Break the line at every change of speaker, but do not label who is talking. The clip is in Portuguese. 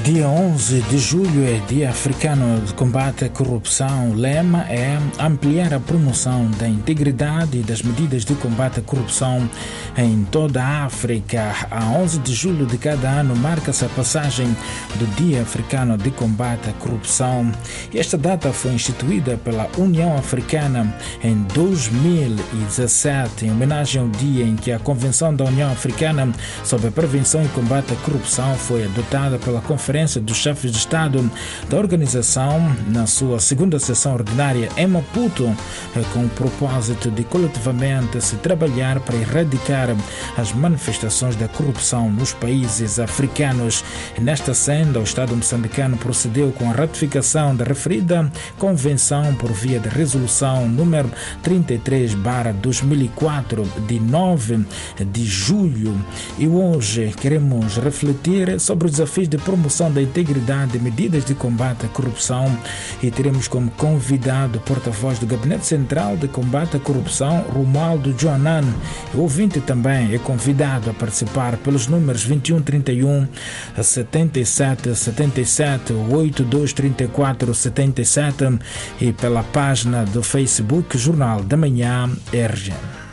Dia 11 de julho é Dia Africano de Combate à Corrupção. O lema é ampliar a promoção da integridade e das medidas de combate à corrupção em toda a África. A 11 de julho de cada ano marca-se a passagem do Dia Africano de Combate à Corrupção. Esta data foi instituída pela União Africana em 2017, em homenagem ao dia em que a Convenção da União Africana sobre a Prevenção e Combate à Corrupção foi adotada pela Conferência dos Chefes de Estado da organização na sua segunda sessão ordinária em Maputo, com o propósito de coletivamente se trabalhar para erradicar as manifestações da corrupção nos países africanos. Nesta senda, o Estado moçambicano procedeu com a ratificação da referida convenção por via de resolução número 33/2004 de 9 de julho. E hoje queremos refletir sobre os desafios de promoção da integridade e medidas de combate à corrupção, e teremos como convidado o porta-voz do Gabinete Central de Combate à Corrupção, Romualdo Joanan. O ouvinte também é convidado a participar pelos números 21 31 77 77 82 34 77 e pela página do Facebook Jornal da Manhã RGN.